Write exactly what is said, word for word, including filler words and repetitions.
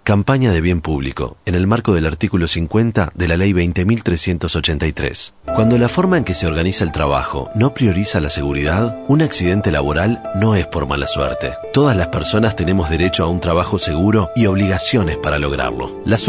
Campaña de bien público, en el marco del artículo cincuenta de la Ley veinte mil trescientos ochenta y tres. Cuando la forma en que se organiza el trabajo no prioriza la seguridad, un accidente laboral no es por mala suerte. Todas las personas tenemos derecho a un trabajo seguro y obligaciones para lograrlo. La